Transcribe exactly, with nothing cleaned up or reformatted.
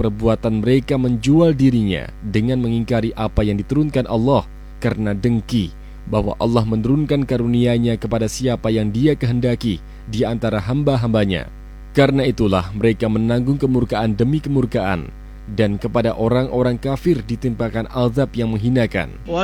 perbuatan mereka menjual dirinya dengan mengingkari apa yang diturunkan Allah karena dengki bahwa Allah menurunkan karunia-Nya kepada siapa yang Dia kehendaki di antara hamba-hambanya. Karena itulah mereka menanggung kemurkaan demi kemurkaan, dan kepada orang-orang kafir ditimpakan azab yang menghinakan.